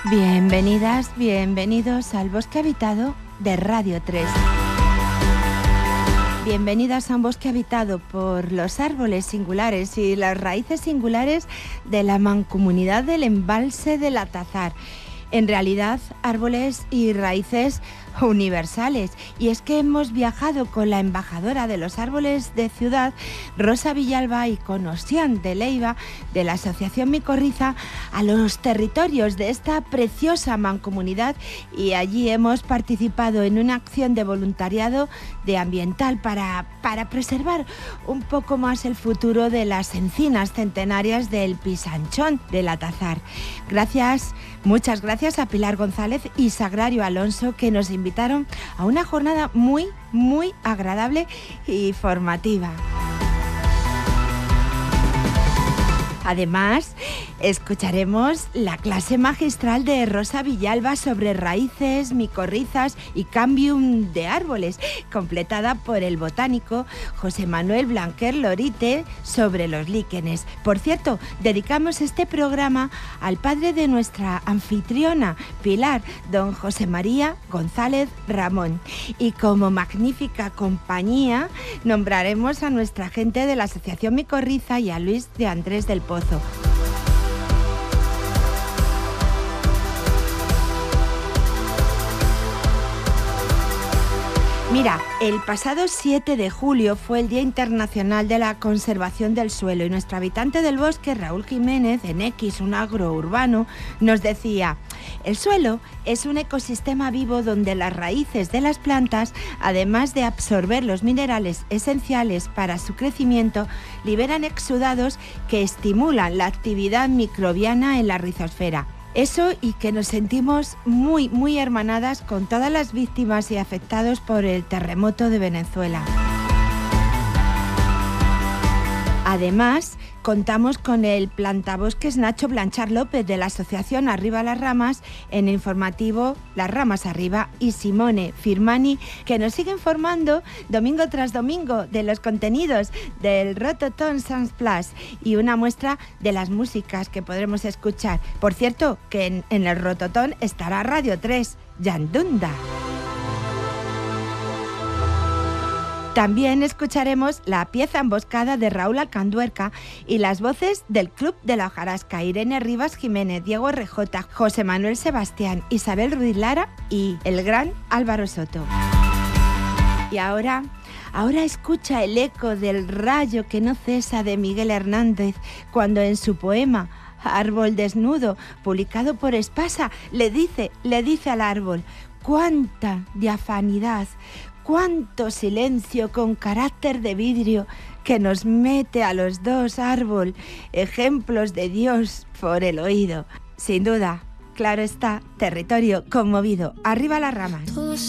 Bienvenidas, bienvenidos al Bosque Habitado de Radio 3. Bienvenidas a un bosque habitado por los árboles singulares y las raíces singulares de la mancomunidad del embalse del Atazar. En realidad, árboles y raíces universales. Y es que hemos viajado con la embajadora de los árboles de ciudad, Rosa Villalba, y con Osian de Leiva, de la Asociación Micorriza, a los territorios de esta preciosa mancomunidad, y allí hemos participado en una acción de voluntariado de ambiental para preservar un poco más el futuro de las encinas centenarias del Pisanchón del Atazar. Muchas gracias a Pilar González y Sagrario Alonso, que nos invitaron a una jornada muy, muy agradable y formativa. Además, escucharemos la clase magistral de Rosa Villalba sobre raíces, micorrizas y cambium de árboles, completada por el botánico José Manuel Blanquer Lorite sobre los líquenes. Por cierto, dedicamos este programa al padre de nuestra anfitriona, Pilar, don José María González Ramón. Y como magnífica compañía, nombraremos a nuestra gente de la Asociación Micorriza y a Luis de Andrés del Pozo. Mira, el pasado 7 de julio fue el Día Internacional de la Conservación del Suelo, y nuestro habitante del bosque, Raúl Jiménez, en X, un agrourbano, nos decía: el suelo es un ecosistema vivo donde las raíces de las plantas, además de absorber los minerales esenciales para su crecimiento, liberan exudados que estimulan la actividad microbiana en la rizosfera. Eso, y que nos sentimos muy, muy hermanadas con todas las víctimas y afectados por el terremoto de Venezuela. Además, contamos con el plantabosques Nacho Blanchard López de la Asociación Arriba las Ramas, en el informativo Las Ramas Arriba, y Simone Firmani, que nos sigue informando domingo tras domingo de los contenidos del Rototom Sans Plus y una muestra de las músicas que podremos escuchar. Por cierto, que en el Rototom estará Radio 3, Yandunda. También escucharemos la pieza emboscada de Raúl Alcanduerca y las voces del Club de la Hojarasca: Irene Rivas Jiménez, Diego RJ, José Manuel Sebastián, Isabel Ruiz Lara y el gran Álvaro Soto. Y ahora escucha el eco del rayo que no cesa de Miguel Hernández, cuando en su poema Árbol Desnudo, publicado por Espasa, le dice al árbol: cuánta diafanidad, cuánto silencio con carácter de vidrio que nos mete a los dos, árbol, ejemplos de Dios por el oído. Sin duda, claro está, territorio conmovido. Arriba las ramas.